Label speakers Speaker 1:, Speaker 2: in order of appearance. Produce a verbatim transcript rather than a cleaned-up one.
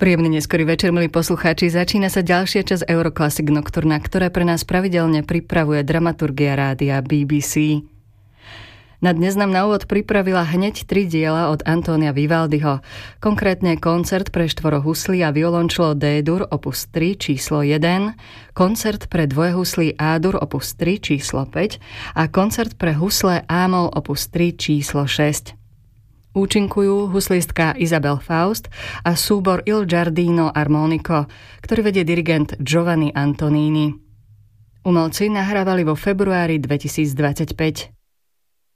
Speaker 1: Príjemný neskorý večer, milí poslucháči. Začína sa ďalšia časť Euroclassic Nocturna, ktoré pre nás pravidelne pripravuje dramaturgia rádia bé bé cé. Na dnes nám na úvod pripravila hneď tri diela od Antónia Vivaldiho, konkrétne koncert pre štvoro huslí a violončelo D-dur opus tri číslo jeden, koncert pre dvojhuslí A-dur opus tri číslo päť a koncert pre husle A-moll opus tri číslo šesť. Účinkujú huslistka Isabel Faust a súbor Il Giardino Armonico, ktorý vedie dirigent Giovanni Antonini. Umelci nahrávali vo februári dvetisícdvadsaťpäť.